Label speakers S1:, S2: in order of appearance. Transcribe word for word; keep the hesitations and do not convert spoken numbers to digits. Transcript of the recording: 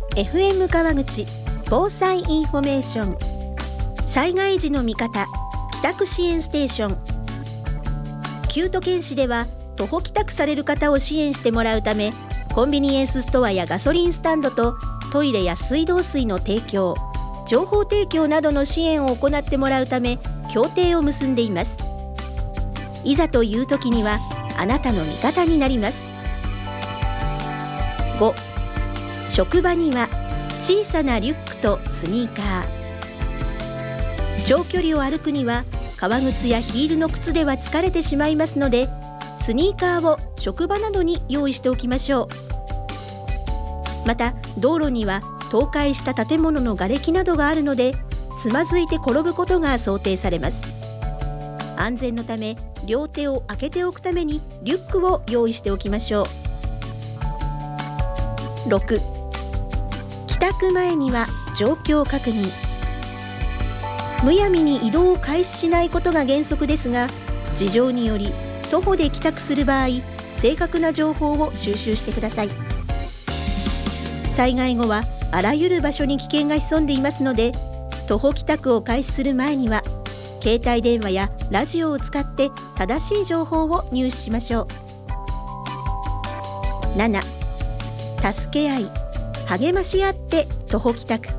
S1: エフエム 川口防災インフォメーション、災害時の味方帰宅支援ステーション。旧都県市では徒歩帰宅される方を支援してもらうため、コンビニエンスストアやガソリンスタンドとトイレや水道水の提供、情報提供などの支援を行ってもらうため協定を結んでいます。いざという時にはあなたの味方になります。ご、職場には小さなリュックとスニーカー。長距離を歩くには革靴やヒールの靴では疲れてしまいますので、スニーカーを職場などに用意しておきましょう。また道路には倒壊した建物の瓦礫などがあるので、つまずいて転ぶことが想定されます。安全のため両手を開けておくためにリュックを用意しておきましょう。ろく、帰宅前には状況確認。むやみに移動を開始しないことが原則ですが、事情により徒歩で帰宅する場合、正確な情報を収集してください。災害後はあらゆる場所に危険が潜んでいますので、徒歩帰宅を開始する前には携帯電話やラジオを使って正しい情報を入手しましょう。なな、助け合い励まし合って徒歩帰宅。